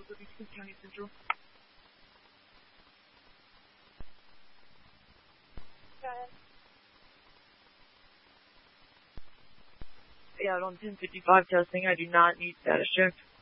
Livingston County Central. Go ahead. Yeah, on 1055 testing, I do not need status check.